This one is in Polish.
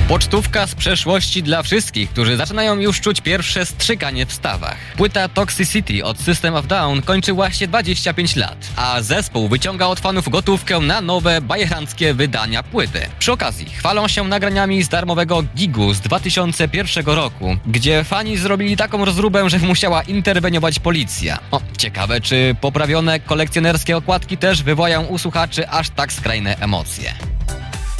Pocztówka z przeszłości dla wszystkich, którzy zaczynają już czuć pierwsze strzykanie w stawach. Płyta Toxicity od System of Down kończy właśnie 25 lat, a zespół wyciąga od fanów gotówkę na nowe, bajeranckie wydania płyty. Przy okazji chwalą się nagraniami z darmowego gigu z 2001 roku, gdzie fani zrobili taką rozróbę, że musiała interweniować policja. Ciekawe, czy poprawione kolekcjonerskie okładki też wywołają u słuchaczy aż tak skrajne emocje.